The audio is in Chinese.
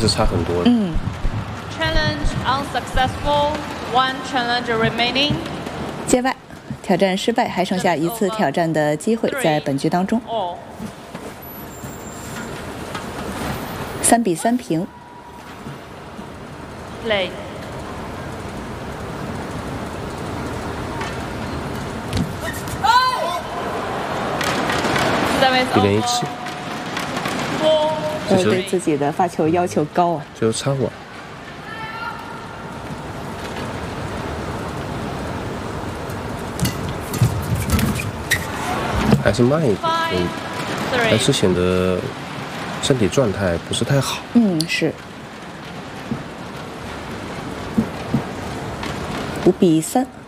是差很多的。 Challenge unsuccessful, one challenge remaining. 界外挑战失败，还剩下一次挑战的机会，在本局当中。3比3平。 Play. 1连1气， 对自己的发球要求高啊。 就插管。还是慢一点，还是显得身体状态不是太好。 是。5比3。